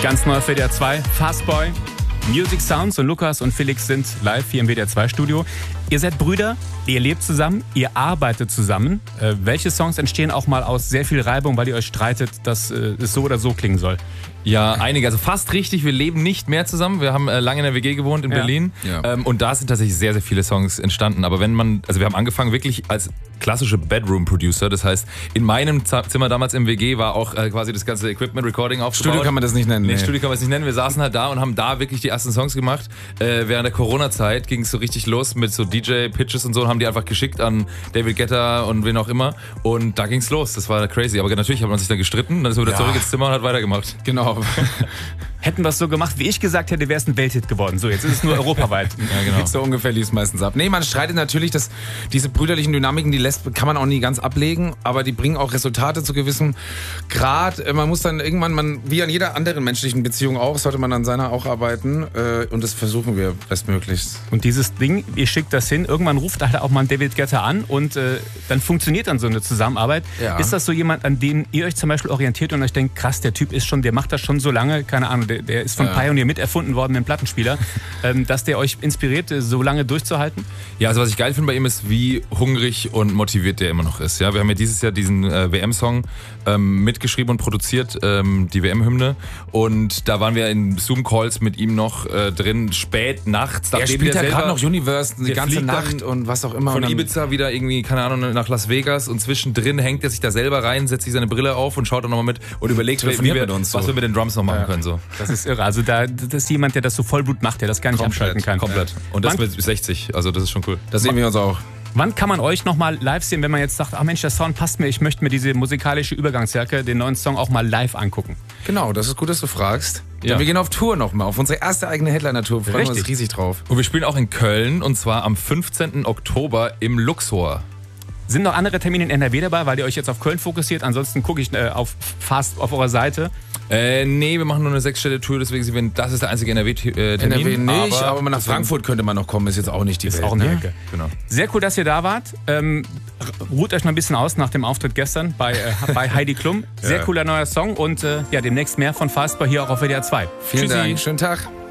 Ganz neu für WDR 2, Fastboy, Music Sounds und Lukas und Felix sind live hier im WDR 2 Studio. Ihr seid Brüder, ihr lebt zusammen, ihr arbeitet zusammen. Welche Songs entstehen auch mal aus sehr viel Reibung, weil ihr euch streitet, dass es so oder so klingen soll? Ja, einige, also fast richtig. Wir leben nicht mehr zusammen. Wir haben lange in der WG gewohnt in Berlin. Ja. Und da sind tatsächlich sehr, sehr viele Songs entstanden. Aber wir haben angefangen wirklich als klassische Bedroom-Producer. Das heißt, in meinem Zimmer damals im WG war auch quasi das ganze Equipment-Recording aufgebaut. Studio kann man das nicht nennen. Nee, Studio kann man es nicht nennen. Wir saßen halt da und haben da wirklich die ersten Songs gemacht. Während der Corona-Zeit ging es so richtig los mit so DJ-Pitches und so. Und haben die einfach geschickt an David Guetta und wen auch immer. Und da ging es los. Das war crazy. Aber natürlich hat man sich dann gestritten. Dann ist man wieder zurück ins Zimmer und hat weitergemacht. Genau. Hätten wir es so gemacht, wie ich gesagt hätte, wäre es ein Welthit geworden. So, jetzt ist es nur europaweit. Ja, genau. So ungefähr lief es meistens ab. Nee, man streitet natürlich, dass diese brüderlichen Dynamiken, kann man auch nie ganz ablegen, aber die bringen auch Resultate zu gewissem Grad. Man muss dann irgendwann, wie an jeder anderen menschlichen Beziehung auch, sollte man an seiner auch arbeiten. Und das versuchen wir bestmöglichst. Und dieses Ding, ihr schickt das hin, irgendwann ruft halt auch mal ein David Guetta an und dann funktioniert dann so eine Zusammenarbeit. Ja. Ist das so jemand, an dem ihr euch zum Beispiel orientiert und euch denkt, krass, der Typ der macht das schon so lange, keine Ahnung, der ist von Pioneer miterfunden worden, ein Plattenspieler, dass der euch inspiriert, so lange durchzuhalten? Ja, also was ich geil finde bei ihm ist, wie hungrig und motiviert der immer noch ist. Ja, wir haben ja dieses Jahr diesen WM-Song mitgeschrieben und produziert, die WM-Hymne. Und da waren wir in Zoom-Calls mit ihm noch drin, spät nachts. Er spielt ja gerade noch Universe die ganze Nacht und was auch immer. Von Ibiza wieder irgendwie, keine Ahnung, nach Las Vegas und zwischendrin hängt er sich da selber rein, setzt sich seine Brille auf und schaut dann nochmal mit und überlegt, was wir mit den Drums noch machen können. So. Das ist irre. Also das ist jemand, der das so Vollblut macht, der das gar nicht abschalten kann. Komplett. Und das mit 60, also das ist schon cool. Das sehen wir uns auch. Wann kann man euch nochmal live sehen, wenn man jetzt sagt, ach Mensch, der Sound passt mir, ich möchte mir diese musikalische Übergangsjacke, den neuen Song auch mal live angucken? Genau, das ist gut, dass du fragst. Ja. Wir gehen auf Tour nochmal, auf unsere erste eigene Headliner-Tour. Freuen wir uns riesig drauf. Und wir spielen auch in Köln und zwar am 15. Oktober im Luxor. Sind noch andere Termine in NRW dabei, weil ihr euch jetzt auf Köln fokussiert? Ansonsten gucke ich auf eurer Seite. Nee, wir machen nur eine 6-Städte-Tour, deswegen das ist der einzige NRW-Termin. NRW nicht, aber nach Frankfurt könnte man noch kommen, ist jetzt auch nicht die Welt. Ist auch eine Ecke. Genau. Sehr cool, dass ihr da wart. Ruht euch mal ein bisschen aus nach dem Auftritt gestern bei Heidi Klum. Sehr cooler neuer Song und demnächst mehr von Fastboy hier auch auf WDR 2. Vielen Dank, schönen Tag.